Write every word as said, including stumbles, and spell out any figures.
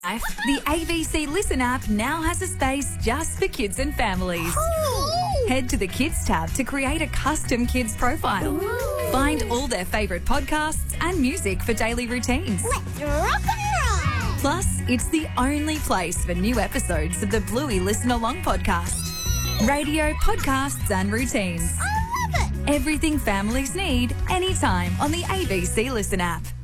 The A B C Listen app now has a space just for kids and families. Ooh. Head to the Kids tab to create a custom kids profile. Ooh. Find all their favourite podcasts and music for daily routines. Let's rock and roll! Plus, it's the only place for new episodes of the Bluey Listen Along podcast. Radio, podcasts and routines. I love it! Everything families need, anytime on the A B C Listen app.